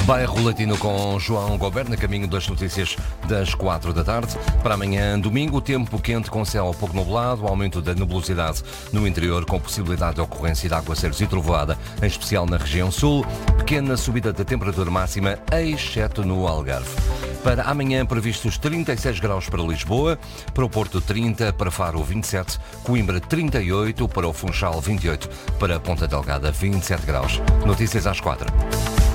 Bairro Latino com João Goberna, caminho das notícias das 4 da tarde. Para amanhã, domingo, tempo quente com céu pouco nublado, aumento da nebulosidade no interior com possibilidade de ocorrência de aguaceiros e trovoada, em especial na região sul. Pequena subida da temperatura máxima, exceto no Algarve. Para amanhã, previstos 36 graus para Lisboa, para o Porto 30, para Faro 27, Coimbra 38, para o Funchal 28, para Ponta Delgada 27 graus. Notícias às 4.